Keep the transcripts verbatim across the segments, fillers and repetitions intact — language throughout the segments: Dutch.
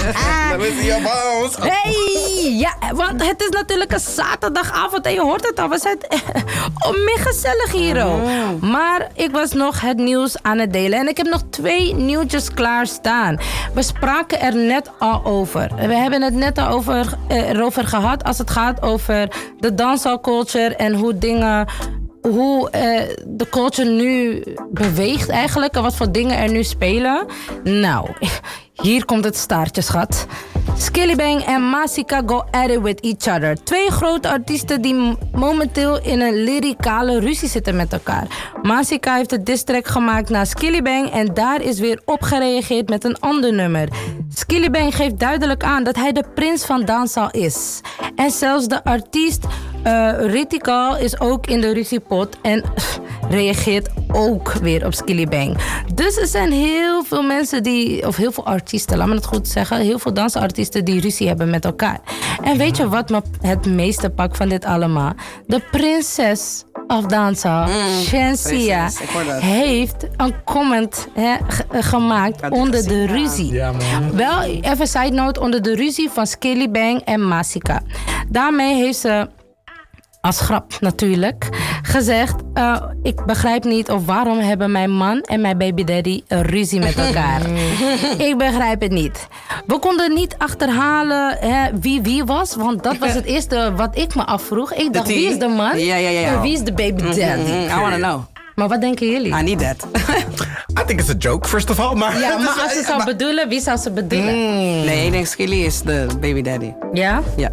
Dan is hij op ons. Hey, ja, want het is natuurlijk een zaterdagavond en je hoort het al. We zijn oh, mega gezellig hier ook. Maar ik was nog het nieuws aan het delen. En ik heb nog twee nieuwtjes klaarstaan. We spraken er net al over. We hebben het net al over, uh, erover gehad als het gaat over de dancehall culture en hoe dingen... hoe uh, de culture nu beweegt eigenlijk en wat voor dingen er nu spelen. Nou, hier komt het staartje, schat. Skillibeng en Masika go at it with each other. Twee grote artiesten die momenteel in een lyricale ruzie zitten met elkaar. Masika heeft een diss-track gemaakt naar Skillibeng en daar is weer op gereageerd met een ander nummer. Skillibeng geeft duidelijk aan dat hij de prins van dancehall is. En zelfs de artiest uh, Ritical is ook in de ruziepot en reageert ook weer op Skillibeng. Dus er zijn heel veel mensen die, of heel veel artiesten, laat me het goed zeggen, heel veel dansartiesten die ruzie hebben met elkaar. En weet je wat me het meeste pakt van dit allemaal? De prinses of dancehall, mm, Shenseea, heeft een comment he, g- gemaakt ja, onder de ruzie. Ja, Wel, even side note, onder de ruzie van Skillibeng en Masika. Daarmee heeft ze, als grap natuurlijk, gezegd... Uh, ik begrijp niet of waarom hebben mijn man en mijn baby daddy een ruzie met elkaar. Ik begrijp het niet. We konden niet achterhalen hè, wie wie was, want dat was het eerste wat ik me afvroeg. Ik dacht, wie is de man ja, ja, ja. en wie is de baby daddy? Mm-hmm. I wanna know. Maar wat denken jullie? I need that. I think it's a joke, first of all. Maar ja, maar als ze zou maar... bedoelen, wie zou ze bedoelen? Mm. Nee, ik denk Skilly is de baby daddy. Ja? Ja.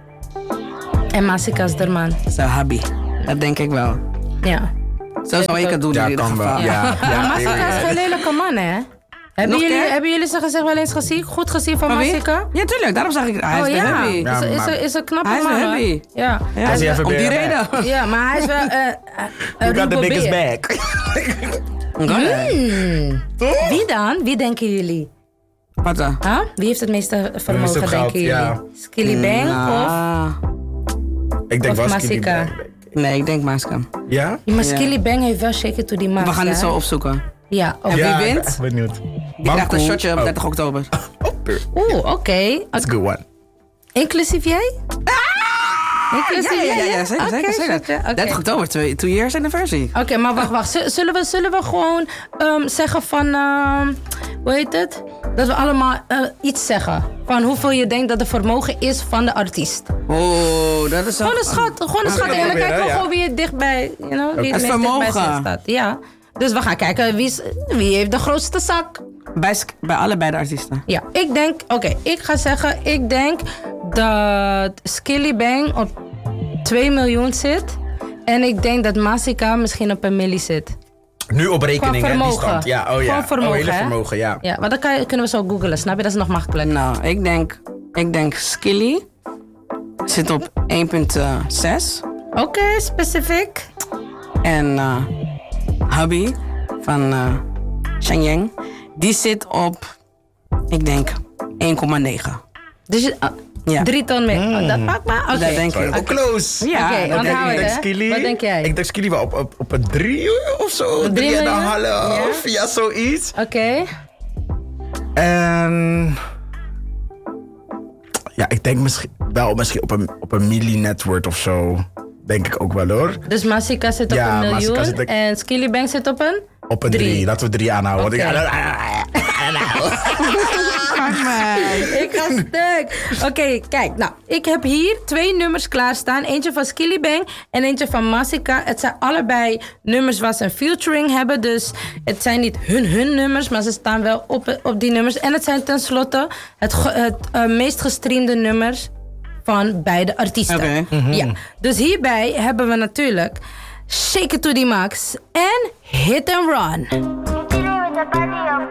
En Masika is de man. Zo, hubby. Dat denk ik wel. Ja. Zo zou ik het doen ja, in ieder geval. Ja, ja, ja, maar Masika is geen lelijke man, hè? Hebben jullie, hebben jullie ze gezegd wel eens gezien? Goed gezien van, van Masika? Ja, tuurlijk. Daarom zag ik... Hij oh, is ja. de hubby. Ja, is, is, is, is een knappe hij man, Hij is de hubby. Ja. ja. Is is om die reden. Ja, maar hij is wel... Uh, uh, You got the biggest bag. mm. Wie dan? Wie denken jullie? Wat dan? Huh? Wie heeft het meeste vermogen, denken geld, jullie? Ja. Skillibeng nah. of... Ik denk of wel Masika? Nee, ik denk Masika. Ja? Ja, maar Skillibeng heeft wel Shake to die max. We gaan dit zo opzoeken. Ja, en ja, wie wint? Ik ben benieuwd. Die krijgt een shotje op dertig oktober. Oeh, oké. Okay. That's a good one. Inclusief jij? Ah! Inclusief ja, ja, ja, ja, zeker, okay, zeker, zeker. Okay. dertig oktober, twee, two years anniversary. Oké, okay, maar wacht, wacht. Zullen we, zullen we gewoon um, zeggen van... Um, hoe heet het? Dat we allemaal uh, iets zeggen. Van hoeveel je denkt dat de vermogen is van de artiest. Oh, dat is... Gewoon een schat. Gewoon een schat. En dan kijken we gewoon wie het dichtbij... You know, wie het, het meest dichtbij staat. Ja. Dus we gaan kijken wie, is, wie heeft de grootste zak. Bij, bij allebei de artiesten? Ja, ik denk... Oké, okay, ik ga zeggen... Ik denk dat Skillibeng op twee miljoen zit. En ik denk dat Masika misschien op een milli zit. Nu op rekening, hè, die stand. Ja, oh ja. Gewoon vermogen, oh, hele vermogen, ja. Ja, maar dan kan je, kunnen we zo googlen, snap je? Dat is nog makkelijk. Nou, ik denk... Ik denk Skilly zit op één komma zes. Oké, okay, specifiek. En uh, Hubby van uh, Shenyang, die zit op, ik denk, één komma negen. Dus je, uh, ja. drie ton meer. Mm. Oh, dat pakt maar? Oké. Okay. Dat denk ik. Okay. Oh, close. Ja, oké, okay, onthoud het, hè? Wat denk jij? Ik denk Skilly wel op, op, op een drie of zo. Drie, drie en een half. Ja, ja zoiets. Oké. Okay. En... Ja, ik denk misschien wel misschien op een, op een milli net worth of zo. Denk ik ook wel, hoor. Dus Masika zit op ja, een miljoen zit ik... en Skillibeng zit op een? Op een drie. drie. Laten we drie aanhouden. Okay. Want ik... ik ga stuk. Oké, okay, kijk. Nou, ik heb hier twee nummers klaarstaan. Eentje van Skillibeng en eentje van Masika. Het zijn allebei nummers waar ze een featuring hebben. Dus het zijn niet hun hun nummers, maar ze staan wel op, op die nummers. En het zijn tenslotte het, het uh, meest gestreamde nummers van beide artiesten. Okay. Mm-hmm. Ja. Dus hierbij hebben we natuurlijk Shake It to the Max en Hit and Run.